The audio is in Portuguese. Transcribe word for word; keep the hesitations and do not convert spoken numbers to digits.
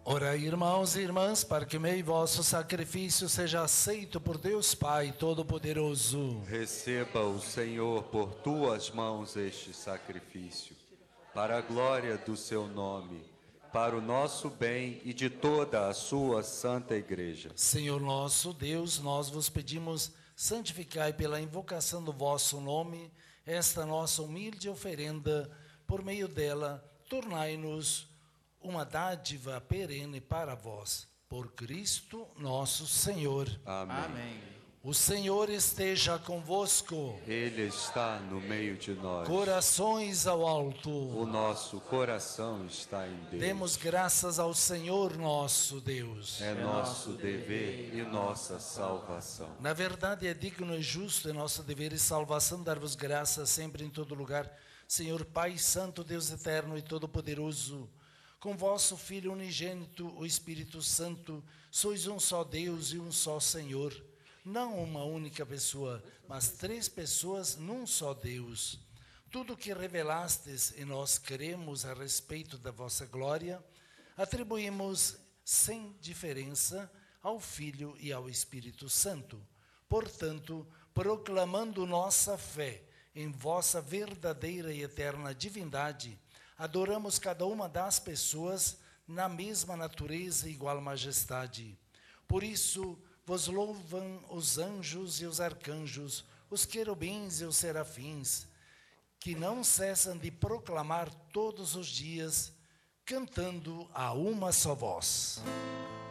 Ora, irmãos e irmãs, para que o meu e vosso sacrifício seja aceito por Deus Pai Todo-Poderoso. Receba o Senhor por tuas mãos este sacrifício, para a glória do seu nome, para o nosso bem e de toda a sua santa Igreja. Senhor nosso Deus, nós vos pedimos, santificai pela invocação do vosso nome esta nossa humilde oferenda, por meio dela, tornai-nos uma dádiva perene para vós, por Cristo nosso Senhor. Amém. Amém. O Senhor esteja convosco. Ele está no meio de nós. Corações ao alto. O nosso coração está em Deus. Demos graças ao Senhor nosso Deus. É nosso dever e nossa salvação. Na verdade é digno e justo, é nosso dever e salvação dar-vos graças sempre em todo lugar, Senhor Pai Santo, Deus eterno e todo-poderoso. Com vosso Filho unigênito, o Espírito Santo, sois um só Deus e um só Senhor. Não uma única pessoa, mas três pessoas num só Deus. Tudo o que revelastes e nós cremos a respeito da vossa glória, atribuímos sem diferença ao Filho e ao Espírito Santo. Portanto, proclamando nossa fé em vossa verdadeira e eterna divindade, adoramos cada uma das pessoas na mesma natureza e igual majestade. Por isso, vos louvam os anjos e os arcanjos, os querubins e os serafins, que não cessam de proclamar todos os dias, cantando a uma só voz.